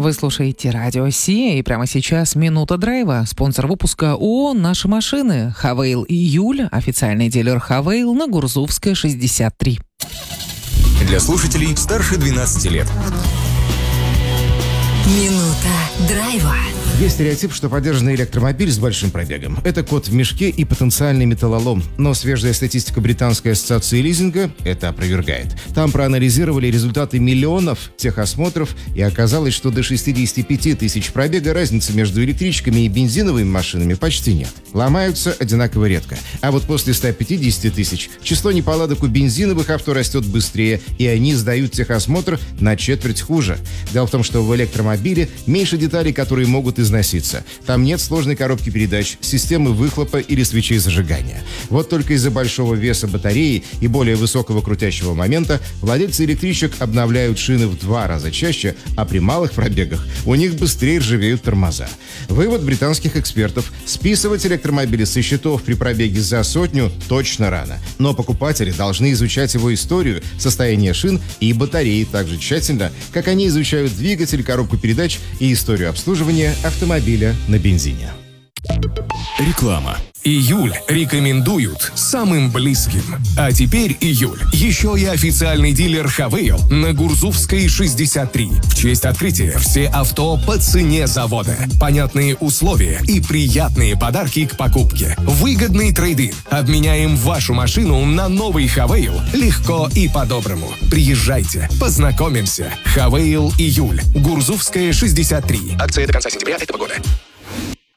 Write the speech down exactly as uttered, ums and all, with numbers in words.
Вы слушаете Радио Си, и прямо сейчас минута драйва. Спонсор выпуска ООО «Наши машины». Хавейл Июль, официальный дилер Хавейл на Гурзувская, шестьдесят три. Для слушателей старше двенадцати лет. Минута драйва. Есть стереотип, что подержанный электромобиль с большим пробегом – это кот в мешке и потенциальный металлолом. Но свежая статистика Британской ассоциации лизинга это опровергает. Там проанализировали результаты миллионов техосмотров, и оказалось, что до шестидесяти пяти тысяч пробега разницы между электричками и бензиновыми машинами почти нет. Ломаются одинаково редко. А вот после ста пятидесяти тысяч число неполадок у бензиновых авто растет быстрее, и они сдают техосмотр на четверть хуже. Дело в том, что в электромобиле меньше деталей, которые могут износиться. Там нет сложной коробки передач, системы выхлопа или свечей зажигания. Вот только из-за большого веса батареи и более высокого крутящего момента владельцы электричек обновляют шины в два раза чаще, а при малых пробегах у них быстрее ржавеют тормоза. Вывод британских экспертов – списывать электромобили со счетов при пробеге за сотню точно рано. Но покупатели должны изучать его историю, состояние шин и батареи так же тщательно, как они изучают двигатель, коробку передач и историю обслуживания автомобиля на бензине. Реклама. Июль рекомендуют самым близким. А теперь июль. Еще и официальный дилер Хавейл на Гурзувской, шестьдесят три. В честь открытия все авто по цене завода. Понятные условия и приятные подарки к покупке. Выгодный трейд-ин. Обменяем вашу машину на новый Хавейл легко и по-доброму. Приезжайте, познакомимся. Хавейл Июль. Гурзувская, шестьдесят три. Акция до конца сентября этого года.